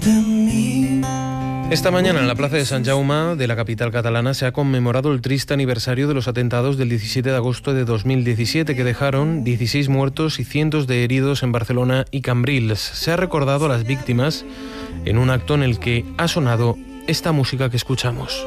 Esta mañana en la plaza de Sant Jaume de la capital catalana se ha conmemorado el triste aniversario de los atentados del 17 de agosto de 2017 que dejaron 16 muertos y cientos de heridos en Barcelona y Cambrils. Se ha recordado a las víctimas en un acto en el que ha sonado esta música que escuchamos.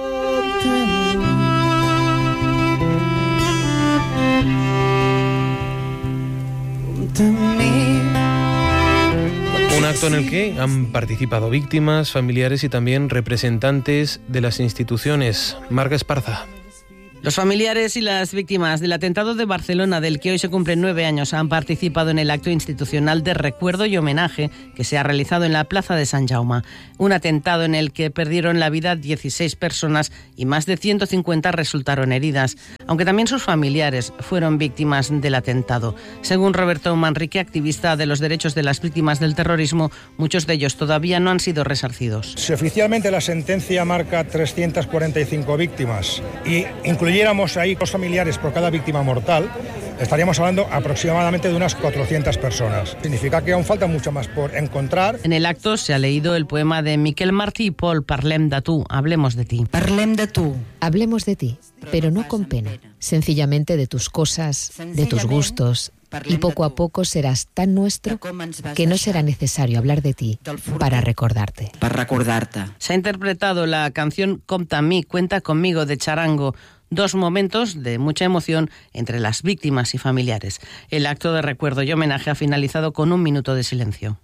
Un acto en el que han participado víctimas, familiares y también representantes de las instituciones. Marga Esparza. Los familiares y las víctimas del atentado de Barcelona, del que hoy se cumplen 9 años, han participado en el acto institucional de recuerdo y homenaje que se ha realizado en la plaza de Sant Jaume. Un atentado en el que perdieron la vida 16 personas y más de 150 resultaron heridas, aunque también sus familiares fueron víctimas del atentado. Según Roberto Manrique, activista de los derechos de las víctimas del terrorismo, muchos de ellos todavía no han sido resarcidos. Si oficialmente la sentencia marca 345 víctimas y incluyéramos ahí los familiares por cada víctima mortal, estaríamos hablando aproximadamente de unas 400 personas. Significa que aún falta mucho más por encontrar. En el acto se ha leído el poema de Miquel Martí y Pol, Parlem de tu, hablemos de ti. Parlem de tu. Hablemos de ti, pero no con pena. Sencillamente de tus cosas, de tus gustos. Y poco a poco serás tan nuestro que no será necesario hablar de ti para recordarte. Se ha interpretado la canción Compta amb mi, cuenta conmigo, de Charango. 2 momentos de mucha emoción entre las víctimas y familiares. El acto de recuerdo y homenaje ha finalizado con 1 minuto de silencio.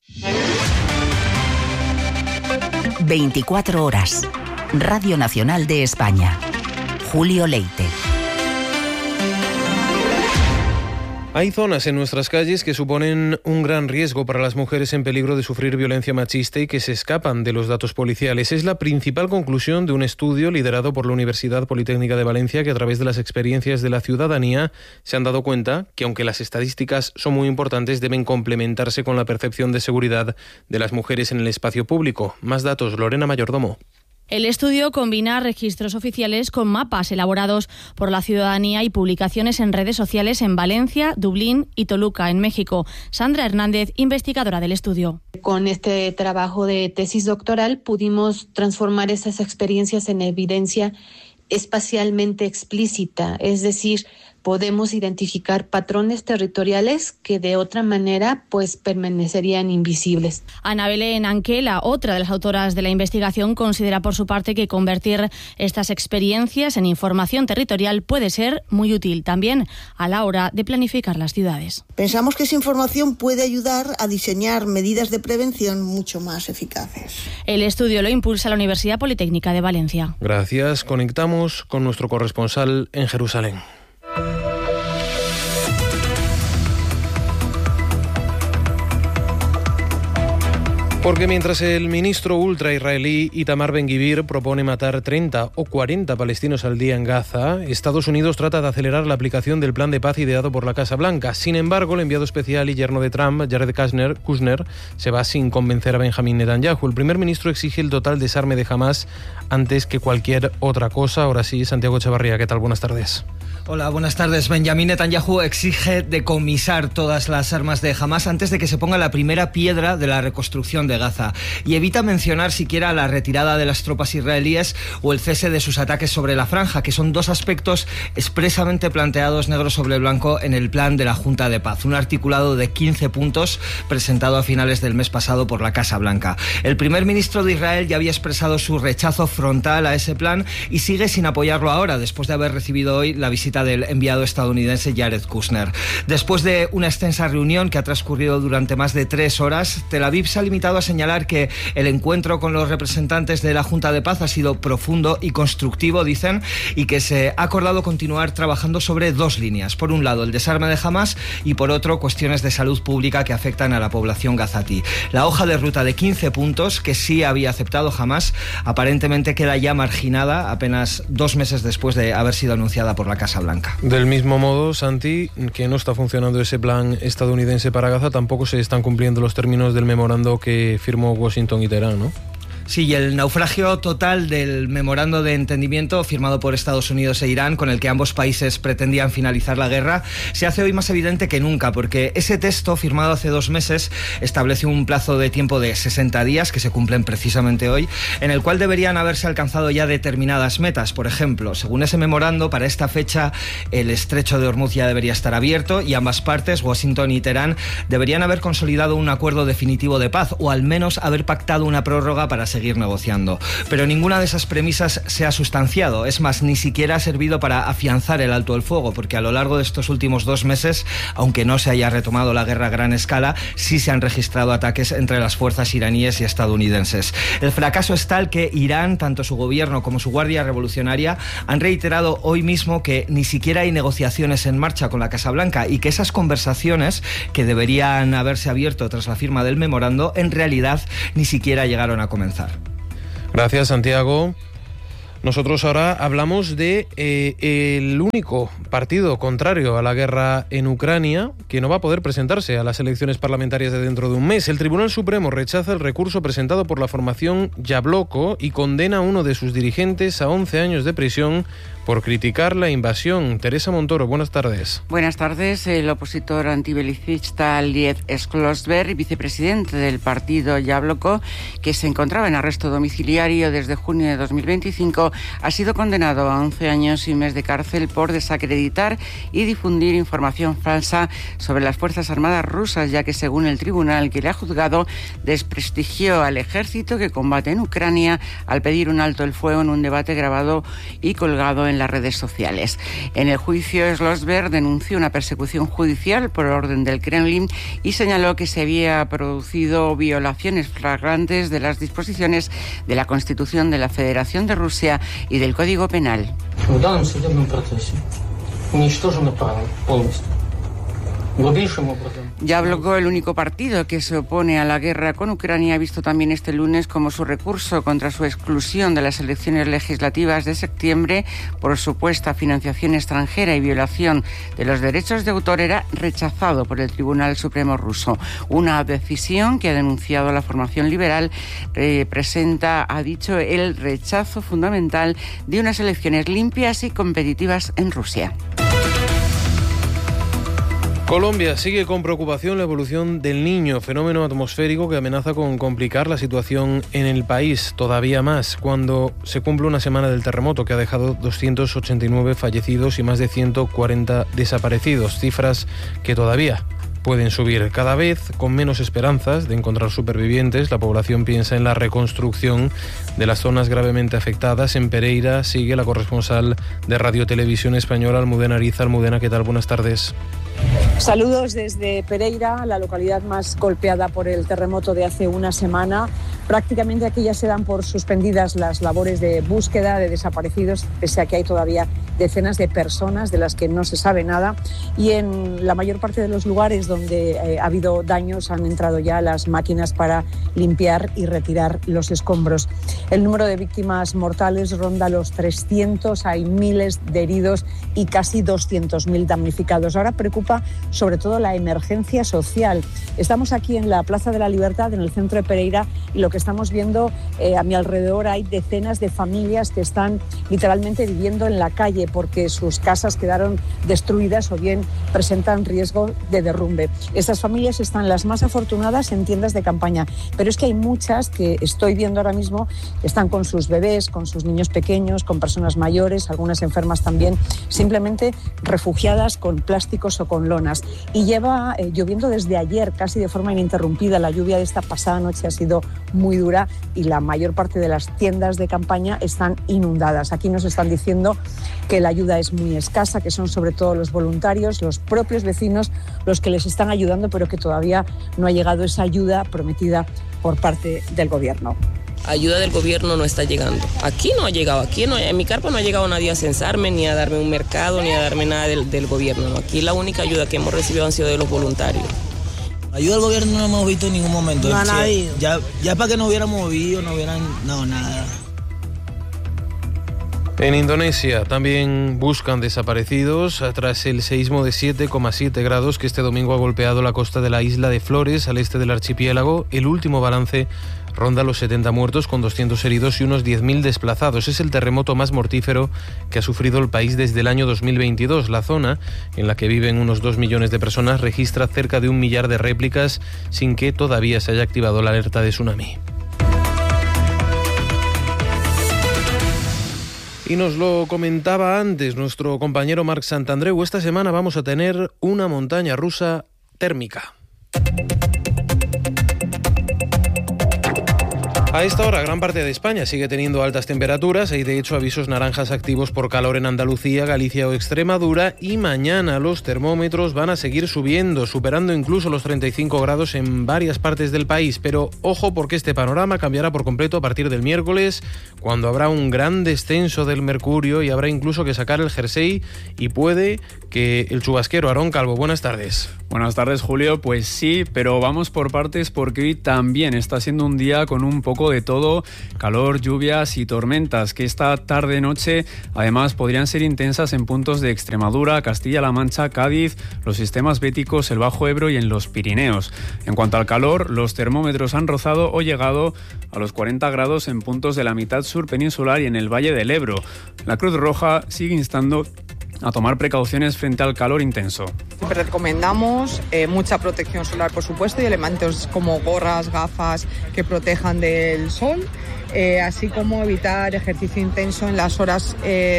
24 horas. Radio Nacional de España. Julio Leite. Hay zonas en nuestras calles que suponen un gran riesgo para las mujeres en peligro de sufrir violencia machista y que se escapan de los datos policiales. Es la principal conclusión de un estudio liderado por la Universidad Politécnica de Valencia, que a través de las experiencias de la ciudadanía se han dado cuenta que, aunque las estadísticas son muy importantes, deben complementarse con la percepción de seguridad de las mujeres en el espacio público. Más datos, Lorena Mayordomo. El estudio combina registros oficiales con mapas elaborados por la ciudadanía y publicaciones en redes sociales en Valencia, Dublín y Toluca, en México. Sandra Hernández, investigadora del estudio. Con este trabajo de tesis doctoral pudimos transformar esas experiencias en evidencia espacialmente explícita, es decir, podemos identificar patrones territoriales que de otra manera pues permanecerían invisibles. Ana Belén Anquela, otra de las autoras de la investigación, considera por su parte que convertir estas experiencias en información territorial puede ser muy útil también a la hora de planificar las ciudades. Pensamos que esa información puede ayudar a diseñar medidas de prevención mucho más eficaces. El estudio lo impulsa la Universidad Politécnica de Valencia. Gracias. Conectamos con nuestro corresponsal en Jerusalén. Porque mientras el ministro ultra-israelí Itamar Ben-Gvir propone matar 30 o 40 palestinos al día en Gaza, Estados Unidos trata de acelerar la aplicación del plan de paz ideado por la Casa Blanca. Sin embargo, el enviado especial y yerno de Trump, Jared Kushner, se va sin convencer a Benjamin Netanyahu. El primer ministro exige el total desarme de Hamás antes que cualquier otra cosa. Ahora sí, Santiago Echevarría, ¿qué tal? Buenas tardes. Hola, buenas tardes. Benjamin Netanyahu exige decomisar todas las armas de Hamás antes de que se ponga la primera piedra de la reconstrucción de Gaza, y evita mencionar siquiera la retirada de las tropas israelíes o el cese de sus ataques sobre la franja, que son 2 aspectos expresamente planteados negro sobre blanco en el plan de la Junta de Paz, un articulado de 15 puntos presentado a finales del mes pasado por la Casa Blanca. El primer ministro de Israel ya había expresado su rechazo frontal a ese plan y sigue sin apoyarlo ahora, después de haber recibido hoy la visita del enviado estadounidense Jared Kushner. Después de una extensa reunión que ha transcurrido durante más de 3 horas, Tel Aviv se ha limitado a señalar que el encuentro con los representantes de la Junta de Paz ha sido profundo y constructivo, dicen, y que se ha acordado continuar trabajando sobre 2 líneas. Por un lado, el desarme de Hamás y por otro, cuestiones de salud pública que afectan a la población gazatí. La hoja de ruta de 15 puntos que sí había aceptado Hamás aparentemente queda ya marginada apenas 2 meses después de haber sido anunciada por la Casa Blanca. Del mismo modo, Santi, que no está funcionando ese plan estadounidense para Gaza, tampoco se están cumpliendo los términos del memorando que firmó Washington y Teherán, ¿no? Sí, y el naufragio total del memorando de entendimiento firmado por Estados Unidos e Irán, con el que ambos países pretendían finalizar la guerra, se hace hoy más evidente que nunca, porque ese texto, firmado hace 2 meses, establece un plazo de tiempo de 60 días, que se cumplen precisamente hoy, en el cual deberían haberse alcanzado ya determinadas metas. Por ejemplo, según ese memorando, para esta fecha el estrecho de Hormuz ya debería estar abierto y ambas partes, Washington y Teherán, deberían haber consolidado un acuerdo definitivo de paz, o al menos haber pactado una prórroga para seguir negociando. Pero ninguna de esas premisas se ha sustanciado. Es más, ni siquiera ha servido para afianzar el alto el fuego, porque a lo largo de estos últimos 2 meses, aunque no se haya retomado la guerra a gran escala, sí se han registrado ataques entre las fuerzas iraníes y estadounidenses. El fracaso es tal que Irán, tanto su gobierno como su Guardia Revolucionaria, han reiterado hoy mismo que ni siquiera hay negociaciones en marcha con la Casa Blanca y que esas conversaciones, que deberían haberse abierto tras la firma del memorando, en realidad ni siquiera llegaron a comenzar. Gracias, Santiago. Nosotros ahora hablamos de el único partido contrario a la guerra en Ucrania que no va a poder presentarse a las elecciones parlamentarias de dentro de un mes. El Tribunal Supremo rechaza el recurso presentado por la formación Yabloko y condena a uno de sus dirigentes a 11 años de prisión por criticar la invasión. Teresa Montoro, buenas tardes. Buenas tardes. El opositor antibelicista Liev Sklossberg, vicepresidente del partido Yabloko, que se encontraba en arresto domiciliario desde junio de 2025, ha sido condenado a 11 años y un mes de cárcel por desacreditar y difundir información falsa sobre las Fuerzas Armadas rusas, ya que, según el tribunal que le ha juzgado, desprestigió al ejército que combate en Ucrania al pedir un alto el fuego en un debate grabado y colgado en las redes sociales. En el juicio, Sklossberg denunció una persecución judicial por orden del Kremlin y señaló que se había producido violaciones flagrantes de las disposiciones de la Constitución de la Federación de Rusia y del Código Penal. Yabloko, el único partido que se opone a la guerra con Ucrania, ha visto también este lunes como su recurso contra su exclusión de las elecciones legislativas de septiembre por supuesta financiación extranjera y violación de los derechos de autor era rechazado por el Tribunal Supremo ruso. Una decisión que ha denunciado la formación liberal representa, ha dicho, el rechazo fundamental de unas elecciones limpias y competitivas en Rusia. Colombia sigue con preocupación la evolución del Niño, fenómeno atmosférico que amenaza con complicar la situación en el país todavía más cuando se cumple una semana del terremoto que ha dejado 289 fallecidos y más de 140 desaparecidos, cifras que todavía pueden subir. Cada vez con menos esperanzas de encontrar supervivientes, la población piensa en la reconstrucción de las zonas gravemente afectadas. En Pereira sigue la corresponsal de Radio Televisión Española, Almudena Ariza. Almudena, ¿qué tal? Buenas tardes. Saludos desde Pereira, la localidad más golpeada por el terremoto de hace una semana. Prácticamente aquí ya se dan por suspendidas las labores de búsqueda de desaparecidos, pese a que hay todavía decenas de personas de las que no se sabe nada. Y en la mayor parte de los lugares donde ha habido daños han entrado ya las máquinas para limpiar y retirar los escombros. El número de víctimas mortales ronda los 300, hay miles de heridos y casi 200.000 damnificados. Ahora preocupa sobre todo la emergencia social. Estamos aquí en la Plaza de la Libertad, en el centro de Pereira, y lo que estamos viendo a mi alrededor, hay decenas de familias que están literalmente viviendo en la calle porque sus casas quedaron destruidas o bien presentan riesgo de derrumbe. Estas familias están las más afortunadas en tiendas de campaña, pero es que hay muchas que estoy viendo ahora mismo, están con sus bebés, con sus niños pequeños, con personas mayores, algunas enfermas también, simplemente refugiadas con plásticos o con lonas. Y lleva lloviendo desde ayer casi de forma ininterrumpida. La lluvia de esta pasada noche ha sido muy dura y la mayor parte de las tiendas de campaña están inundadas. Aquí nos están diciendo que la ayuda es muy escasa, que son sobre todo los voluntarios, los propios vecinos los que les están ayudando, pero que todavía no ha llegado esa ayuda prometida por parte del gobierno. Ayuda del gobierno no está llegando. Aquí no ha llegado, en mi carpa no ha llegado nadie a censarme, ni a darme un mercado, ni a darme nada del gobierno. Aquí la única ayuda que hemos recibido han sido de los voluntarios. Ayuda del gobierno no hemos visto en ningún momento. No, nadie. Ya para que nos hubiéramos movido, nada. En Indonesia también buscan desaparecidos tras el seísmo de 7,7 grados que este domingo ha golpeado la costa de la isla de Flores, al este del archipiélago. El último balance ronda los 70 muertos con 200 heridos y unos 10.000 desplazados. Es el terremoto más mortífero que ha sufrido el país desde el año 2022. La zona, en la que viven unos 2 millones de personas, registra cerca de 1 millar de réplicas sin que todavía se haya activado la alerta de tsunami. Y nos lo comentaba antes nuestro compañero Marc Santandreu, esta semana vamos a tener una montaña rusa térmica. A esta hora, gran parte de España sigue teniendo altas temperaturas. Hay de hecho avisos naranjas activos por calor en Andalucía, Galicia o Extremadura, y mañana los termómetros van a seguir subiendo, superando incluso los 35 grados en varias partes del país. Pero ojo, porque este panorama cambiará por completo a partir del miércoles, cuando habrá un gran descenso del mercurio y habrá incluso que sacar el jersey y puede que el chubasquero. Aarón Calvo, buenas tardes. Buenas tardes, Julio. Pues sí, pero vamos por partes, porque hoy también está siendo un día con un poco de todo: calor, lluvias y tormentas, que esta tarde-noche además podrían ser intensas en puntos de Extremadura, Castilla-La Mancha, Cádiz, los sistemas béticos, el Bajo Ebro y en los Pirineos. En cuanto al calor, los termómetros han rozado o llegado a los 40 grados en puntos de la mitad sur peninsular y en el Valle del Ebro. La Cruz Roja sigue instando a tomar precauciones frente al calor intenso. Siempre recomendamos mucha protección solar, por supuesto, y elementos como gorras, gafas que protejan del sol, así como evitar ejercicio intenso en las horas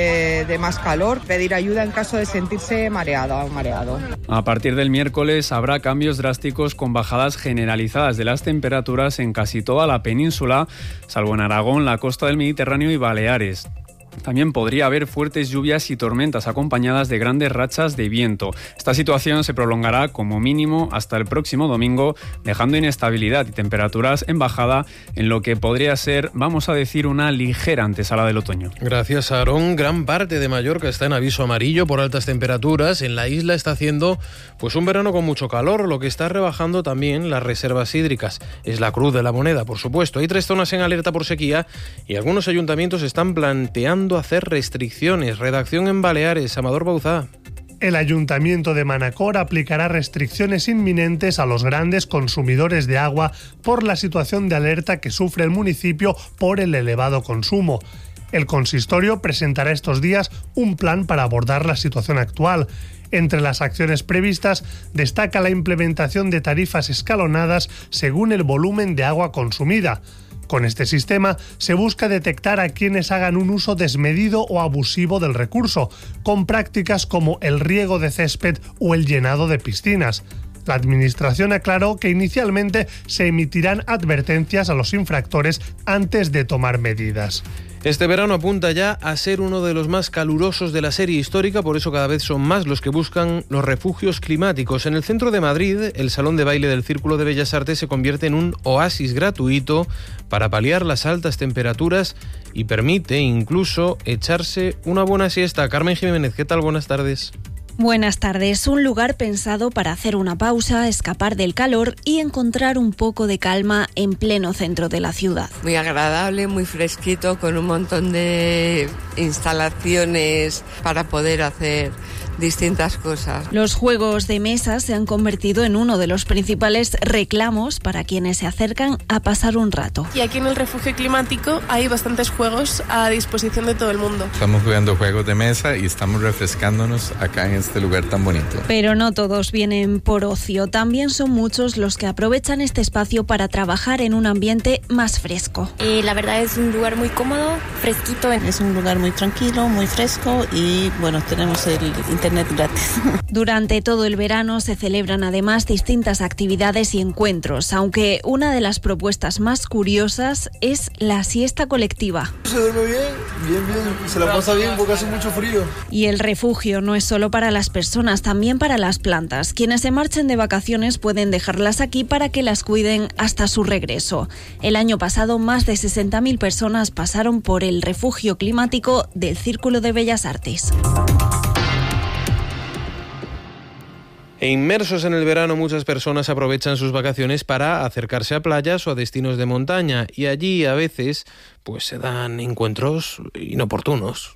de más calor, pedir ayuda en caso de sentirse mareada o mareado. A partir del miércoles habrá cambios drásticos con bajadas generalizadas de las temperaturas en casi toda la península, salvo en Aragón, la costa del Mediterráneo y Baleares. También podría haber fuertes lluvias y tormentas acompañadas de grandes rachas de viento. Esta situación se prolongará como mínimo hasta el próximo domingo, dejando inestabilidad y temperaturas en bajada en lo que podría ser, vamos a decir, una ligera antesala del otoño. Gracias, Aarón. Gran parte de Mallorca está en aviso amarillo por altas temperaturas. En la isla está haciendo pues un verano con mucho calor, lo que está rebajando también las reservas hídricas. Es la cruz de la moneda, por supuesto. Hay 3 zonas en alerta por sequía y algunos ayuntamientos están planteando hacer restricciones. Redacción en Baleares, Amador Bauzá. El Ayuntamiento de Manacor aplicará restricciones inminentes a los grandes consumidores de agua por la situación de alerta que sufre el municipio por el elevado consumo. El consistorio presentará estos días un plan para abordar la situación actual. Entre las acciones previstas destaca la implementación de tarifas escalonadas según el volumen de agua consumida. Con este sistema se busca detectar a quienes hagan un uso desmedido o abusivo del recurso, con prácticas como el riego de césped o el llenado de piscinas. La Administración aclaró que inicialmente se emitirán advertencias a los infractores antes de tomar medidas. Este verano apunta ya a ser uno de los más calurosos de la serie histórica, por eso cada vez son más los que buscan los refugios climáticos. En el centro de Madrid, el salón de baile del Círculo de Bellas Artes se convierte en un oasis gratuito para paliar las altas temperaturas y permite incluso echarse una buena siesta. Carmen Jiménez, ¿qué tal? Buenas tardes. Buenas tardes. Un lugar pensado para hacer una pausa, escapar del calor y encontrar un poco de calma en pleno centro de la ciudad. Muy agradable, muy fresquito, con un montón de instalaciones para poder hacer distintas cosas. Los juegos de mesa se han convertido en uno de los principales reclamos para quienes se acercan a pasar un rato. Y aquí en el refugio climático hay bastantes juegos a disposición de todo el mundo. Estamos jugando juegos de mesa y estamos refrescándonos acá en este lugar tan bonito. Pero no todos vienen por ocio. También son muchos los que aprovechan este espacio para trabajar en un ambiente más fresco. La verdad es un lugar muy cómodo, fresquito. Es un lugar muy tranquilo, muy fresco y bueno, tenemos el internet gratis. Durante todo el verano se celebran además distintas actividades y encuentros, aunque una de las propuestas más curiosas es la siesta colectiva. Se duerme bien, se la pasa bien porque hace mucho frío. Y el refugio no es solo para las personas, también para las plantas. Quienes se marchen de vacaciones pueden dejarlas aquí para que las cuiden hasta su regreso. El año pasado más de 60.000 personas pasaron por el refugio climático del Círculo de Bellas Artes. E inmersos en el verano, muchas personas aprovechan sus vacaciones para acercarse a playas o a destinos de montaña, y allí a veces pues se dan encuentros inoportunos.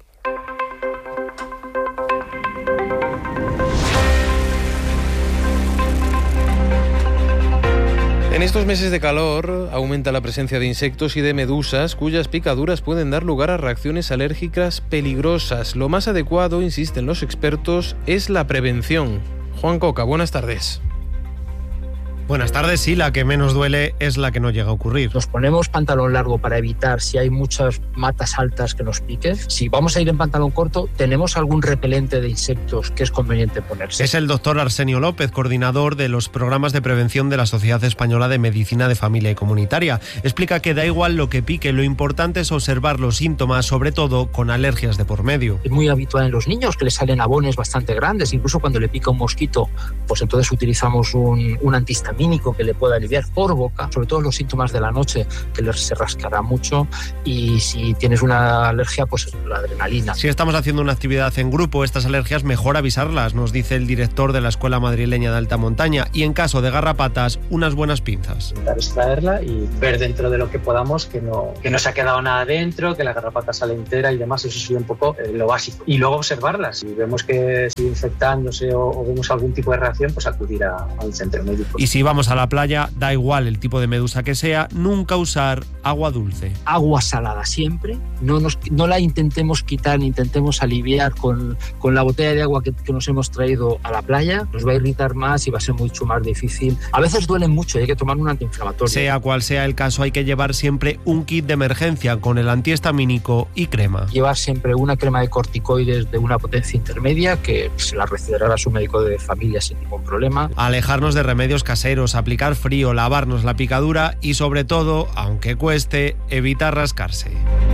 En estos meses de calor aumenta la presencia de insectos y de medusas cuyas picaduras pueden dar lugar a reacciones alérgicas peligrosas. Lo más adecuado, insisten los expertos, es la prevención. Juan Coca, buenas tardes. Buenas tardes, sí, la que menos duele es la que no llega a ocurrir. Nos ponemos pantalón largo para evitar si hay muchas matas altas que nos piquen. Si vamos a ir en pantalón corto, ¿tenemos algún repelente de insectos que es conveniente ponerse? Es el doctor Arsenio López, coordinador de los programas de prevención de la Sociedad Española de Medicina de Familia y Comunitaria. Explica que da igual lo que pique, lo importante es observar los síntomas, sobre todo con alergias de por medio. Es muy habitual en los niños que les salen abones bastante grandes, incluso cuando le pica un mosquito, pues entonces utilizamos un antihistamínico que le pueda aliviar por boca, sobre todo los síntomas de la noche, que se rascará mucho, y si tienes una alergia, pues la adrenalina. Si estamos haciendo una actividad en grupo, estas alergias mejor avisarlas, nos dice el director de la Escuela Madrileña de Alta Montaña, y en caso de garrapatas, unas buenas pinzas. Intentar extraerla y ver dentro de lo que podamos que no se ha quedado nada dentro, que la garrapata sale entera y demás, eso sería un poco lo básico. Y luego observarlas, si vemos que sigue infectándose o vemos algún tipo de reacción, pues acudir a un centro médico. Y si vamos a la playa, da igual el tipo de medusa que sea, nunca usar agua dulce. Agua salada siempre, no la intentemos quitar ni intentemos aliviar con la botella de agua que nos hemos traído a la playa, nos va a irritar más y va a ser mucho más difícil. A veces duelen mucho y hay que tomar un antiinflamatorio. Sea cual sea el caso, hay que llevar siempre un kit de emergencia con el antihistamínico y crema. Llevar siempre una crema de corticoides de una potencia intermedia que se la recetará a su médico de familia sin ningún problema. Alejarnos de remedios caseros, aplicar frío, lavarnos la picadura y, sobre todo, aunque cueste, evitar rascarse.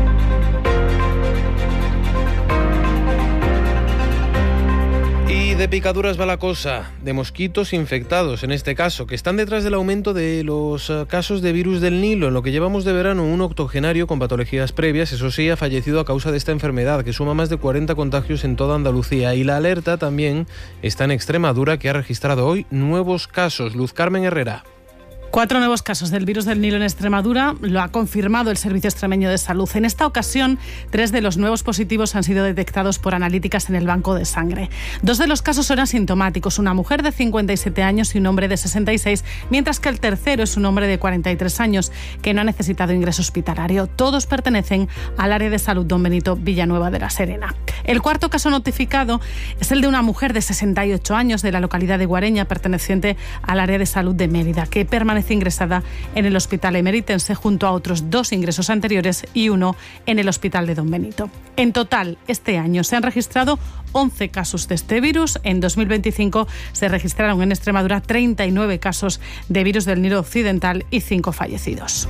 Y de picaduras va la cosa, de mosquitos infectados, en este caso, que están detrás del aumento de los casos de virus del Nilo. En lo que llevamos de verano, un octogenario con patologías previas, eso sí, ha fallecido a causa de esta enfermedad, que suma más de 40 contagios en toda Andalucía. Y la alerta también está en Extremadura, que ha registrado hoy nuevos casos. Luz Carmen Herrera. 4 nuevos casos del virus del Nilo en Extremadura, lo ha confirmado el Servicio Extremeño de Salud. En esta ocasión, 3 de los nuevos positivos han sido detectados por analíticas en el banco de sangre. 2 de los casos son asintomáticos, una mujer de 57 años y un hombre de 66, mientras que el tercero es un hombre de 43 años que no ha necesitado ingreso hospitalario. Todos pertenecen al área de salud Don Benito Villanueva de la Serena. El cuarto caso notificado es el de una mujer de 68 años de la localidad de Guareña, perteneciente al área de salud de Mérida, que permanece ingresada en el hospital emeritense junto a otros 2 ingresos anteriores y 1 en el hospital de Don Benito. En total, este año se han registrado 11 casos de este virus. En 2025 se registraron en Extremadura 39 casos de virus del Nilo Occidental y 5 fallecidos.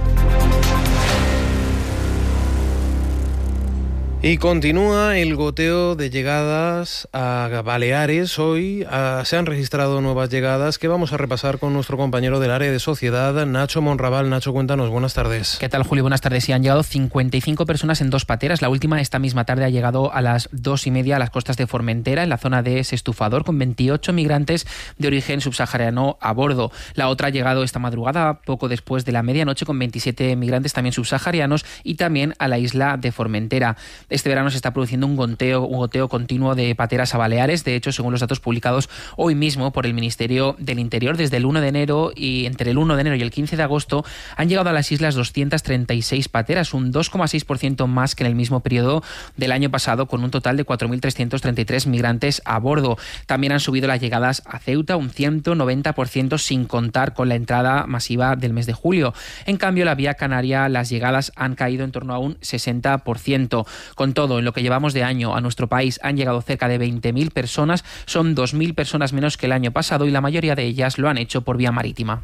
Y continúa el goteo de llegadas a Baleares. Hoy se han registrado nuevas llegadas que vamos a repasar con nuestro compañero del área de sociedad, Nacho Monraval. Nacho, cuéntanos, buenas tardes. ¿Qué tal, Julio? Buenas tardes. Sí, han llegado 55 personas en 2 pateras. La última esta misma tarde ha llegado a las 2:30 a las costas de Formentera, en la zona de Sestufador, con 28 migrantes de origen subsahariano a bordo. La otra ha llegado esta madrugada, poco después de la medianoche, con 27 migrantes también subsaharianos y también a la isla de Formentera. Este verano se está produciendo un goteo continuo de pateras a Baleares. De hecho, según los datos publicados hoy mismo por el Ministerio del Interior, desde el 1 de enero y entre el 1 de enero y el 15 de agosto han llegado a las islas 236 pateras, un 2,6% más que en el mismo periodo del año pasado, con un total de 4.333 migrantes a bordo. También han subido las llegadas a Ceuta un 190%, sin contar con la entrada masiva del mes de julio. En cambio, la vía canaria, las llegadas han caído en torno a un 60%. Con todo, en lo que llevamos de año a nuestro país han llegado cerca de 20.000 personas, son 2.000 personas menos que el año pasado y la mayoría de ellas lo han hecho por vía marítima.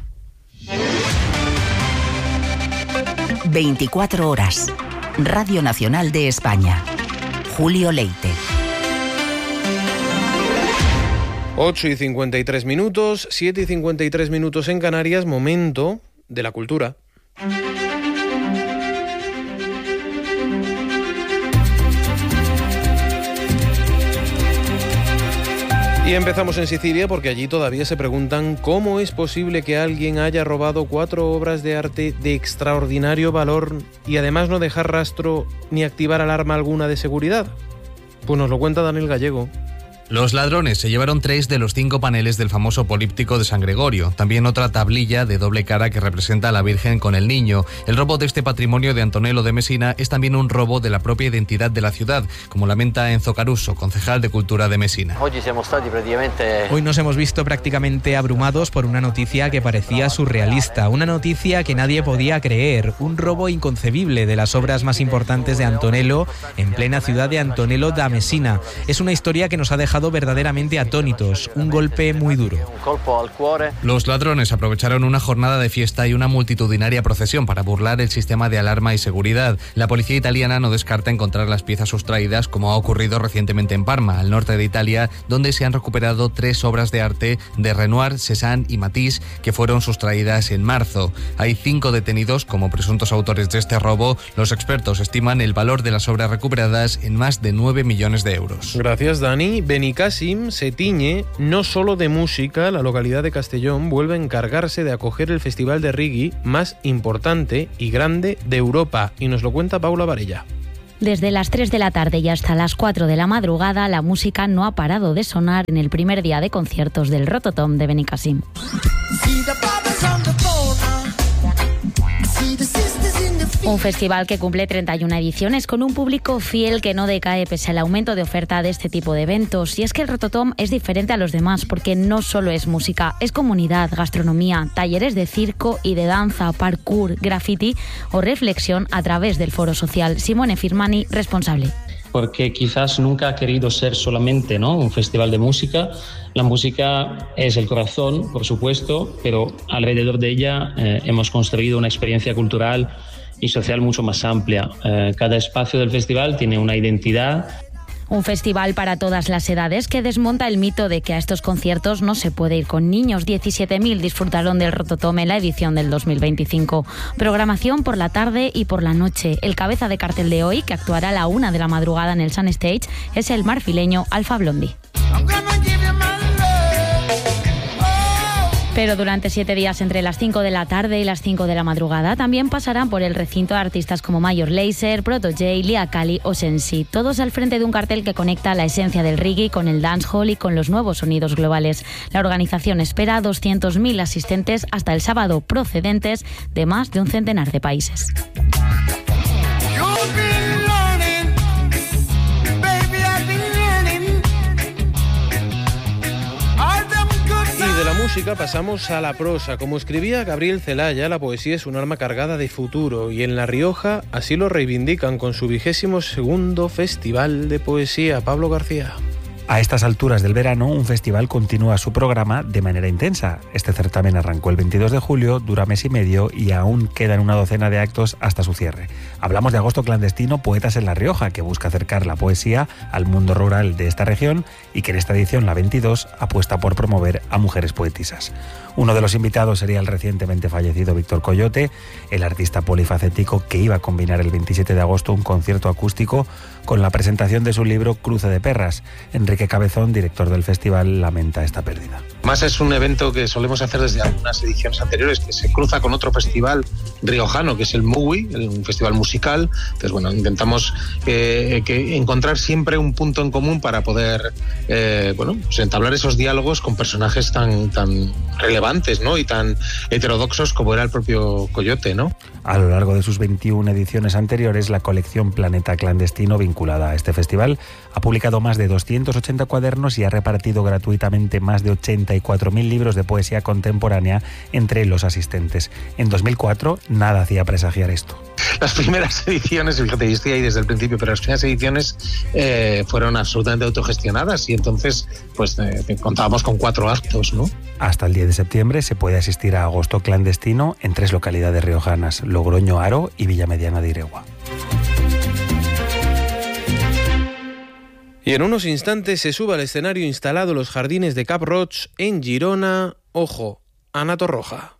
24 horas. Radio Nacional de España. Julio Leite. 8:53 minutos, 7:53 minutos en Canarias, momento de la cultura. Y empezamos en Sicilia porque allí todavía se preguntan cómo es posible que alguien haya robado 4 obras de arte de extraordinario valor y además no dejar rastro ni activar alarma alguna de seguridad. Pues nos lo cuenta Daniel Gallego. Los ladrones se llevaron 3 de los 5 paneles del famoso políptico de San Gregorio, también otra tablilla de doble cara que representa a la Virgen con el Niño. El robo de este patrimonio de Antonello de Messina es también un robo de la propia identidad de la ciudad, como lamenta Enzo Caruso, concejal de Cultura de Messina. Hoy nos hemos visto prácticamente abrumados por una noticia que parecía surrealista, una noticia que nadie podía creer, un robo inconcebible de las obras más importantes de Antonello en plena ciudad de Antonello da Messina. Es una historia que nos ha dejado verdaderamente atónitos, un golpe muy duro. Los ladrones aprovecharon una jornada de fiesta y una multitudinaria procesión para burlar el sistema de alarma y seguridad. La policía italiana no descarta encontrar las piezas sustraídas, como ha ocurrido recientemente en Parma, al norte de Italia, donde se han recuperado 3 obras de arte de Renoir, Cézanne y Matisse que fueron sustraídas en marzo. Hay 5 detenidos como presuntos autores de este robo. Los expertos estiman el valor de las obras recuperadas en más de 9 millones de euros. Gracias, Dani. Benicàssim se tiñe no solo de música. La localidad de Castellón vuelve a encargarse de acoger el festival de reggae más importante y grande de Europa. Y nos lo cuenta Paula Varella. Desde las 3 de la tarde y hasta las 4 de la madrugada, la música no ha parado de sonar en el primer día de conciertos del Rototom de Benicàssim. Un festival que cumple 31 ediciones con un público fiel que no decae pese al aumento de oferta de este tipo de eventos. Y es que el Rototom es diferente a los demás porque no solo es música, es comunidad, gastronomía, talleres de circo y de danza, parkour, graffiti o reflexión a través del foro social. Simone Firmani, responsable. Porque quizás nunca ha querido ser solamente, ¿no?, un festival de música. La música es el corazón, por supuesto, pero alrededor de ella hemos construido una experiencia cultural y social mucho más amplia. Cada espacio del festival tiene una identidad. Un festival para todas las edades que desmonta el mito de que a estos conciertos no se puede ir con niños. 17.000 disfrutaron del Rototom en la edición del 2025. Programación por la tarde y por la noche. El cabeza de cartel de hoy, que actuará a la 1 de la madrugada en el Sun Stage, es el marfileño Alpha Blondy. Pero durante 7 días, entre las 5 de la tarde y las 5 de la madrugada, también pasarán por el recinto artistas como Major Lazer, Protoje, Lia Kali o Sensi, todos al frente de un cartel que conecta la esencia del reggae con el dancehall y con los nuevos sonidos globales. La organización espera a 200.000 asistentes hasta el sábado, procedentes de más de un centenar de países. De la música pasamos a la prosa. Como escribía Gabriel Celaya, la poesía es un arma cargada de futuro y en La Rioja así lo reivindican con su 22º Festival de Poesía. Pablo García. A estas alturas del verano, un festival continúa su programa de manera intensa. Este certamen arrancó el 22 de julio, dura mes y medio y aún quedan una docena de actos hasta su cierre. Hablamos de Agosto Clandestino, Poetas en La Rioja, que busca acercar la poesía al mundo rural de esta región y que en esta edición, la 22, apuesta por promover a mujeres poetisas. Uno de los invitados sería el recientemente fallecido Víctor Coyote, el artista polifacético que iba a combinar el 27 de agosto un concierto acústico con la presentación de su libro Cruce de Perras. Enrique Cabezón, director del festival, lamenta esta pérdida. Más es un evento que solemos hacer desde algunas ediciones anteriores, que se cruza con otro festival riojano, que es el MUWI, un festival musical. Entonces, bueno, intentamos que encontrar siempre un punto en común para poder pues entablar esos diálogos con personajes tan relevantes, ¿no?, y tan heterodoxos como era el propio Coyote, ¿no? A lo largo de sus 21 ediciones anteriores, la colección Planeta Clandestino, vinculada a este festival, ha publicado más de 280 cuadernos y ha repartido gratuitamente más de 84.000 libros de poesía contemporánea entre los asistentes. En 2004, nada hacía presagiar esto. Las primeras ediciones, fíjate, yo estoy ahí desde el principio, pero las primeras ediciones fueron absolutamente autogestionadas y entonces pues contábamos con 4 actos, ¿no? Hasta el 10 de septiembre se puede asistir a Agosto Clandestino en 3 localidades riojanas: Logroño, Haro y Villamediana de Iregua. Y en unos instantes se sube al escenario instalado en los jardines de Cap Roig, en Girona. Ojo, Ana Torroja.